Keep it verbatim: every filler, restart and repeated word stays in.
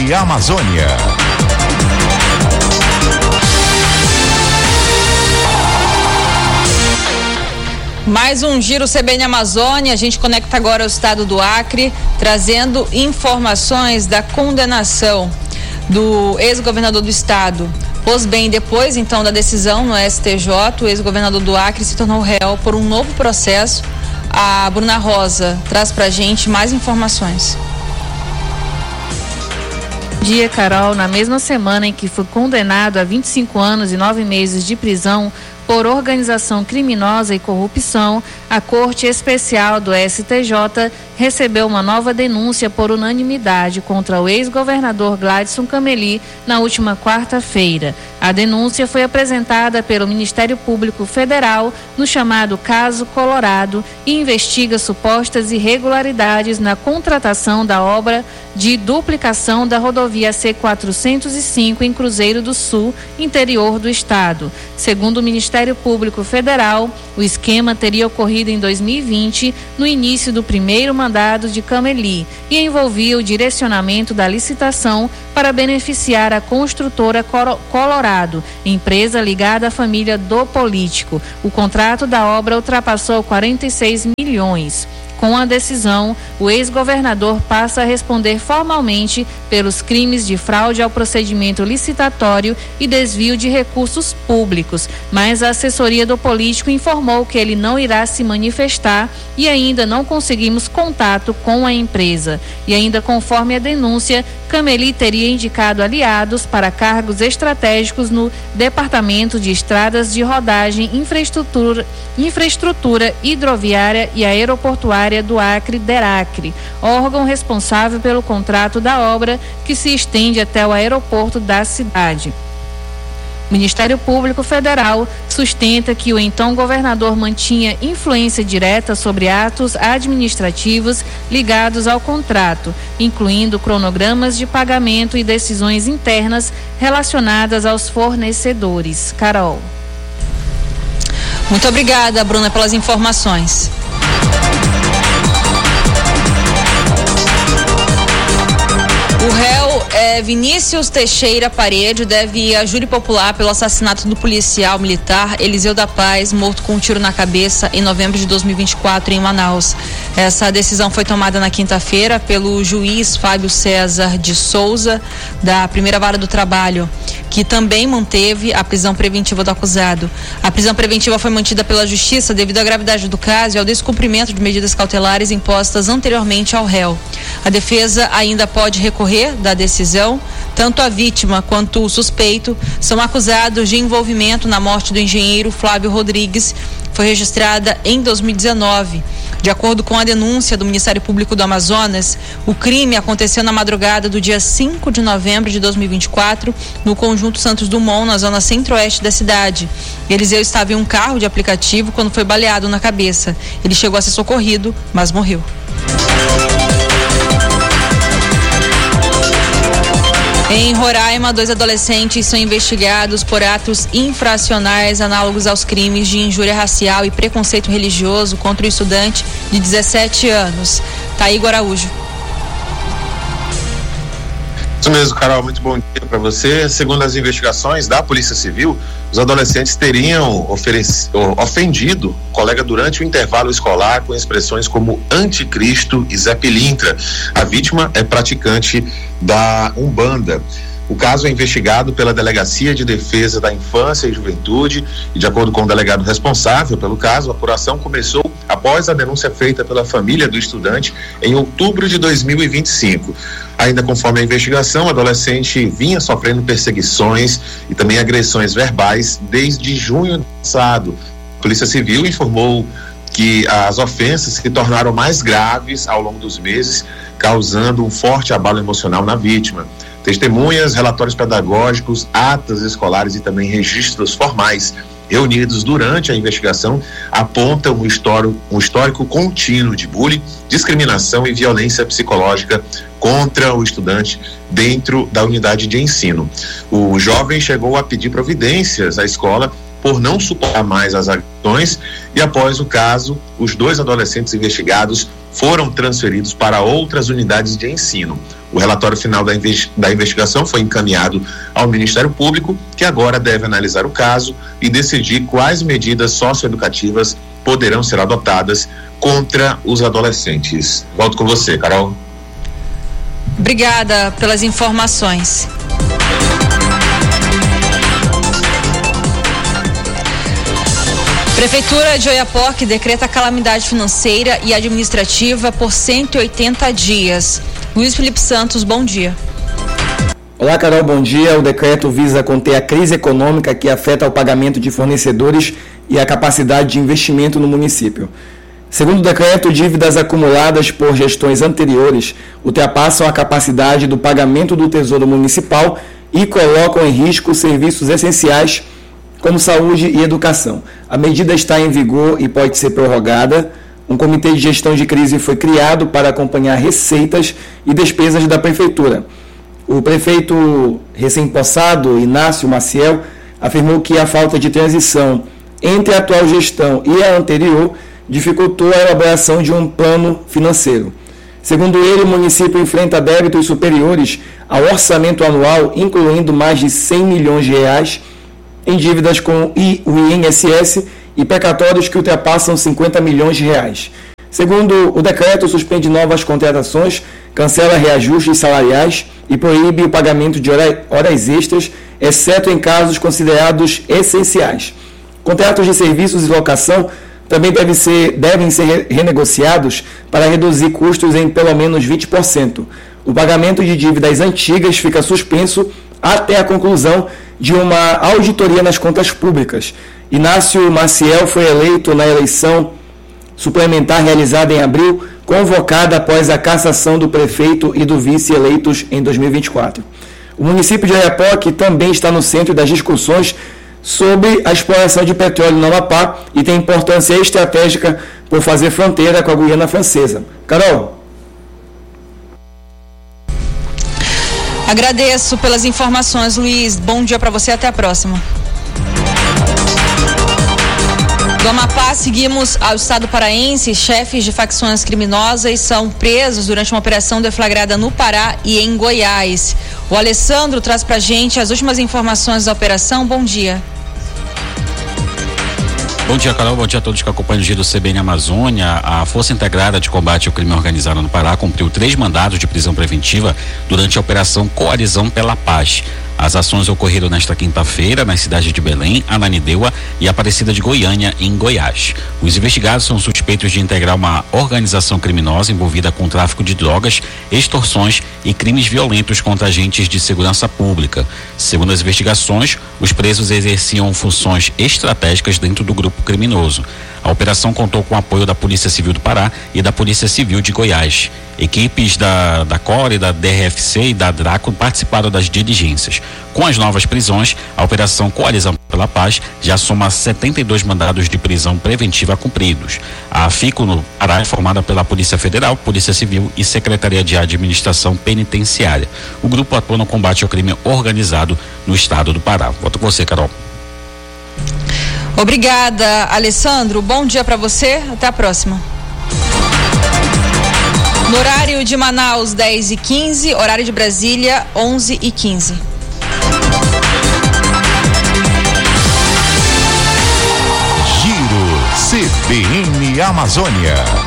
B Amazônia. Mais um Giro C B N Amazônia. A gente conecta agora ao estado do Acre, trazendo informações da condenação do ex-governador do estado. Pois bem, depois então da decisão no S T J, o ex-governador do Acre se tornou réu por um novo processo. A Bruna Rosa traz pra gente mais informações. Dia, Carol, na mesma semana em que foi condenado a vinte e cinco anos e nove meses de prisão por organização criminosa e corrupção, a Corte Especial do S T J recebeu uma nova denúncia por unanimidade contra o ex-governador Gladson Cameli na última quarta-feira. A denúncia foi apresentada pelo Ministério Público Federal no chamado Caso Colorado e investiga supostas irregularidades na contratação da obra de duplicação da rodovia C quatrocentos e cinco em Cruzeiro do Sul, interior do estado. Segundo o Ministério Público Federal, o esquema teria ocorrido em dois mil e vinte, no início do primeiro mandato de Cameli, e envolvia o direcionamento da licitação para beneficiar a construtora Colorado, empresa ligada à família do político. O contrato da obra ultrapassou quarenta e seis milhões. Com a decisão, o ex-governador passa a responder formalmente pelos crimes de fraude ao procedimento licitatório e desvio de recursos públicos, mas a assessoria do político informou que ele não irá se manifestar e ainda não conseguimos contato com a empresa. E ainda conforme a denúncia, Cameli teria indicado aliados para cargos estratégicos no Departamento de Estradas de Rodagem, Infraestrutura, Infraestrutura Hidroviária e Aeroportuária do Acre, DERACRE, órgão responsável pelo contrato da obra que se estende até o aeroporto da cidade. O Ministério Público Federal sustenta que o então governador mantinha influência direta sobre atos administrativos ligados ao contrato, incluindo cronogramas de pagamento e decisões internas relacionadas aos fornecedores. Carol. Muito obrigada, Bruna, pelas informações. O réu é Vinícius Teixeira Parede deve ir a júri popular pelo assassinato do policial militar Eliseu da Paz, morto com um tiro na cabeça em novembro de dois mil e vinte e quatro em Manaus. Essa decisão foi tomada na quinta-feira pelo juiz Fábio César de Souza, da primeira vara do trabalho, que também manteve a prisão preventiva do acusado. A prisão preventiva foi mantida pela Justiça devido à gravidade do caso e ao descumprimento de medidas cautelares impostas anteriormente ao réu. A defesa ainda pode recorrer da decisão. Tanto a vítima quanto o suspeito são acusados de envolvimento na morte do engenheiro Flávio Rodrigues, que foi registrada em dois mil e dezenove. De acordo com a denúncia do Ministério Público do Amazonas, o crime aconteceu na madrugada do dia cinco de novembro de dois mil e vinte e quatro, no conjunto Santos Dumont, na zona centro-oeste da cidade. Eliseu estava em um carro de aplicativo quando foi baleado na cabeça. Ele chegou a ser socorrido, mas morreu. Em Roraima, dois adolescentes são investigados por atos infracionais análogos aos crimes de injúria racial e preconceito religioso contra o estudante de dezessete anos. Taígo Araújo. Isso mesmo, Carol, muito bom dia para você. Segundo as investigações da Polícia Civil, os adolescentes teriam oferec- ofendido o colega durante o intervalo escolar com expressões como anticristo e Zé Pilintra. A vítima é praticante da Umbanda. O caso é investigado pela Delegacia de Defesa da Infância e Juventude e, de acordo com o delegado responsável pelo caso, a apuração começou após a denúncia feita pela família do estudante em outubro de dois mil e vinte e cinco. Ainda conforme a investigação, o adolescente vinha sofrendo perseguições e também agressões verbais desde junho do passado. A Polícia Civil informou que as ofensas se tornaram mais graves ao longo dos meses, causando um forte abalo emocional na vítima. Testemunhas, relatórios pedagógicos, atas escolares e também registros formais reunidos durante a investigação apontam um histórico, um histórico contínuo de bullying, discriminação e violência psicológica contra o estudante dentro da unidade de ensino. O jovem chegou a pedir providências à escola por não suportar mais as agressões e, após o caso, os dois adolescentes investigados foram transferidos para outras unidades de ensino. O relatório final da, investi- da investigação foi encaminhado ao Ministério Público, que agora deve analisar o caso e decidir quais medidas socioeducativas poderão ser adotadas contra os adolescentes. Volto com você, Carol. Obrigada pelas informações. Prefeitura de Oiapoque decreta calamidade financeira e administrativa por cento e oitenta dias. Luiz Felipe Santos, bom dia. Olá, Carol, bom dia. O decreto visa conter a crise econômica que afeta o pagamento de fornecedores e a capacidade de investimento no município. Segundo o decreto, dívidas acumuladas por gestões anteriores ultrapassam a capacidade do pagamento do Tesouro Municipal e colocam em risco serviços essenciais como saúde e educação. A medida está em vigor e pode ser prorrogada. Um comitê de gestão de crise foi criado para acompanhar receitas e despesas da Prefeitura. O prefeito recém-possado, Inácio Maciel, afirmou que a falta de transição entre a atual gestão e a anterior dificultou a elaboração de um plano financeiro. Segundo ele, o município enfrenta débitos superiores ao orçamento anual, incluindo mais de cem milhões de reais em dívidas com o I N S S e precatórios que ultrapassam cinquenta milhões de reais. Segundo o decreto, suspende novas contratações, cancela reajustes salariais e proíbe o pagamento de horas extras, exceto em casos considerados essenciais. Contratos de serviços e locação também devem ser, devem ser renegociados para reduzir custos em pelo menos vinte por cento. O pagamento de dívidas antigas fica suspenso até a conclusão de uma auditoria nas contas públicas. Inácio Maciel foi eleito na eleição suplementar realizada em abril, convocada após a cassação do prefeito e do vice eleitos em dois mil e vinte e quatro. O município de Oiapoque também está no centro das discussões sobre a exploração de petróleo no Amapá e tem importância estratégica por fazer fronteira com a Guiana Francesa. Carol. Agradeço pelas informações, Luiz. Bom dia para você, até a próxima. Do Amapá, seguimos ao estado paraense. Chefes de facções criminosas são presos durante uma operação deflagrada no Pará e em Goiás. O Alessandro traz pra gente as últimas informações da operação. Bom dia. Bom dia, Carol. Bom dia a todos que acompanham o Giro C B N Amazônia. A Força Integrada de Combate ao Crime Organizado no Pará cumpriu três mandados de prisão preventiva durante a Operação Coalizão pela Paz. As ações ocorreram nesta quinta-feira nas cidades de Belém, Ananindeua e Aparecida de Goiânia, em Goiás. Os investigados são suspeitos de integrar uma organização criminosa envolvida com tráfico de drogas, extorsões e crimes violentos contra agentes de segurança pública. Segundo as investigações, os presos exerciam funções estratégicas dentro do grupo criminoso. A operação contou com o apoio da Polícia Civil do Pará e da Polícia Civil de Goiás. Equipes da, da C O R, da D R F C e da DRACO participaram das diligências. Com as novas prisões, a Operação Coalizão pela Paz já soma setenta e dois mandados de prisão preventiva cumpridos. A FICO no Pará é formada pela Polícia Federal, Polícia Civil e Secretaria de Administração Penitenciária. O grupo atua no combate ao crime organizado no estado do Pará. Volto com você, Carol. Obrigada, Alessandro. Bom dia para você. Até a próxima. No horário de Manaus, dez e quinze, horário de Brasília, onze e quinze. Giro C B N Amazônia.